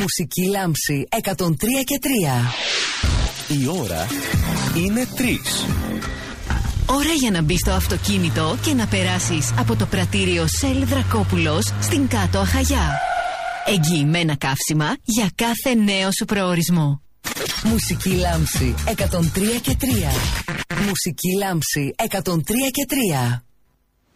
Μουσική λάμψη 103 και 3. Η ώρα είναι 3. Ώρα για να μπεις στο αυτοκίνητο και να περάσεις από το πρατήριο Shell Δρακόπουλος στην Κάτω Αχαγιά. Εγγυημένα καύσιμα για κάθε νέο σου προορισμό. Μουσική λάμψη 103 και 3. Μουσική λάμψη 103 και 3.